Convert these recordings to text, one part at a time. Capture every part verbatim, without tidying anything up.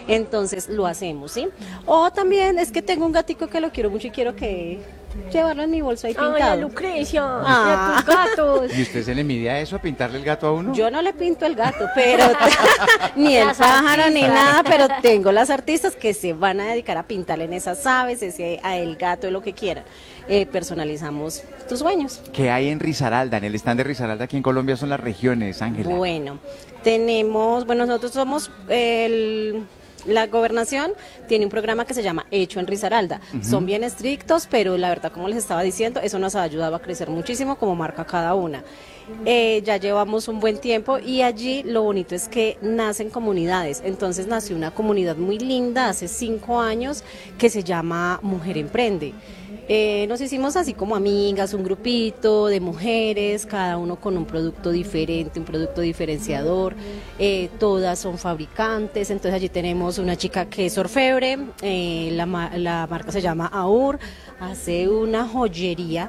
Entonces lo hacemos, ¿sí? O también es que tengo un gatico que lo quiero mucho y quiero que llevarlo en mi bolso ahí pintado. Ay, a Lucrecia, Ah. a tus gatos. ¿Y usted se le mide a eso, a pintarle el gato a uno? Yo no le pinto el gato, pero ni el Las pájaro ni artistas. nada, pero tengo las artistas que se van a dedicar a pintarle en esas aves, ese, a el gato, lo que quieran. Eh, personalizamos tus sueños. ¿Qué hay en Risaralda? En el stand de Risaralda aquí en Colombia son las regiones, Ángela. Bueno, tenemos, bueno, nosotros somos el... La gobernación tiene un programa que se llama Hecho en Risaralda. Uh-huh. Son bien estrictos, pero la verdad, como les estaba diciendo, eso nos ha ayudado a crecer muchísimo como marca cada una. Eh, ya llevamos un buen tiempo y allí lo bonito es que nacen comunidades. Entonces nació una comunidad muy linda hace cinco años que se llama Mujer Emprende. Eh, nos hicimos así como amigas, un grupito de mujeres, cada uno con un producto diferente, un producto diferenciador, eh, todas son fabricantes, entonces allí tenemos una chica que es orfebre, eh, la, la marca se llama Aur, hace una joyería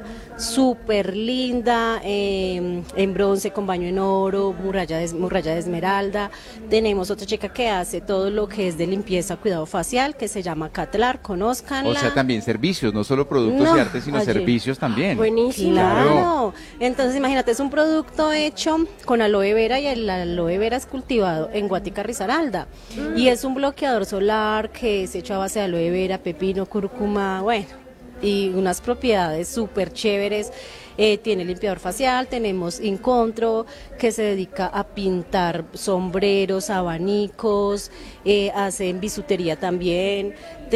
súper linda, eh, en bronce con baño en oro, muralla de, muralla de esmeralda. Tenemos otra chica que hace todo lo que es de limpieza, cuidado facial, que se llama Catlar, conózcanla. O sea, también servicios, no solo productos No, y arte, sino allí. servicios también. Buenísimo. Claro, entonces imagínate, es un producto hecho con aloe vera y el aloe vera es cultivado en Guática, Risaralda, mm. y es un bloqueador solar que es hecho a base de aloe vera, pepino, cúrcuma, bueno, y unas propiedades súper chéveres. Eh, tiene limpiador facial, tenemos Incontro que se dedica a pintar sombreros, abanicos, eh, hacen bisutería también,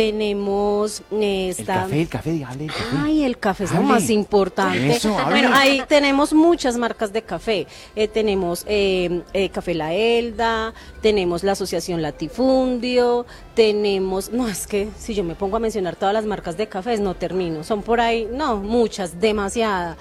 tenemos eh, el esta... café, el café, dígale el café. Ay, el café es lo Hable. más importante. Eso, hable. Bueno, ahí tenemos muchas marcas de café. Eh, tenemos eh, eh, Café La Elda, tenemos la Asociación Latifundio, tenemos, no, es que si yo me pongo a mencionar todas las marcas de cafés no termino, son por ahí, no, muchas, demasiadas.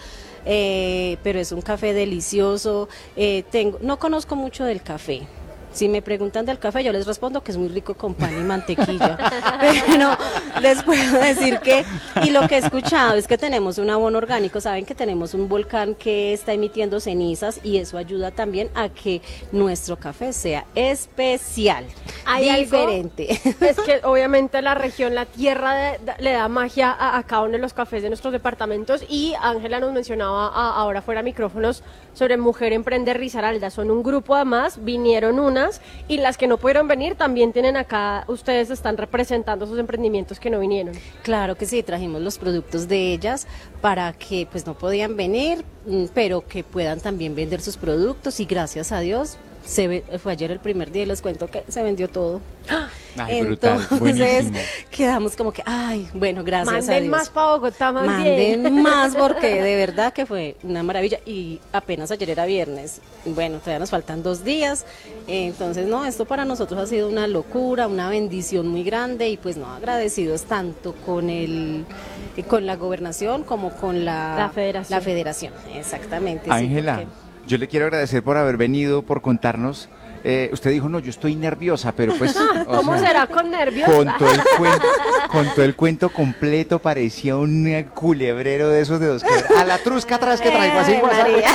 Eh, pero es un café delicioso. Eh, tengo, no conozco mucho del café. Si me preguntan del café, yo les respondo que es muy rico con pan y mantequilla. Pero les puedo decir que, y lo que he escuchado es que tenemos un abono orgánico. Saben que tenemos un volcán que está emitiendo cenizas y eso ayuda también a que nuestro café sea especial, ¿Hay diferente. Algo? Es que obviamente la región, la tierra de, de, le da magia a, a cada uno de los cafés de nuestros departamentos, y Ángela nos mencionaba a, ahora fuera micrófonos sobre Mujer Emprende Risaralda. Son un grupo, además, vinieron unas, y las que no pudieron venir también tienen acá, ustedes están representando sus emprendimientos que no vinieron. Claro que sí, trajimos los productos de ellas para que pues no podían venir, pero que puedan también vender sus productos, y gracias a Dios se ve, fue ayer el primer día y les cuento que se vendió todo. Ay, brutal, entonces buenísimo. Quedamos como que, ay, bueno, gracias Manden a Dios. más para Bogotá, más Manden bien. más, porque de verdad que fue una maravilla, y apenas ayer era viernes, bueno, todavía nos faltan dos días, entonces no, esto para nosotros ha sido una locura, una bendición muy grande, y pues no, agradecidos tanto con el con la gobernación como con la, La federación. La federación, exactamente. sí, Ángela, porque- yo le quiero agradecer por haber venido, por contarnos. Eh, usted dijo, no, yo estoy nerviosa, pero pues... o ¿Cómo sea, será con nervios? Contó el, cuento, contó el cuento completo, parecía un eh, culebrero de esos dedos. Que, a la trusca atrás que traigo así. Ay, guasa. María.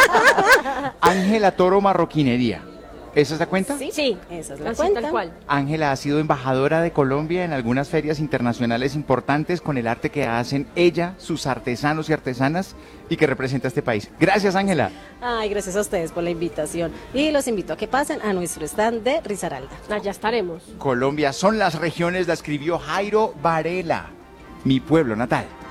Ángela Toro Marroquinería. ¿Esa es la cuenta? Sí, Sí, esa es la así cuenta. tal cual. Ángela ha sido embajadora de Colombia en algunas ferias internacionales importantes con el arte que hacen ella, sus artesanos y artesanas, y que representa a este país. Gracias, Ángela. Ay, gracias a ustedes por la invitación, y los invito a que pasen a nuestro stand de Risaralda. Allá estaremos. Colombia son las regiones, la escribió Jairo Varela, mi pueblo natal.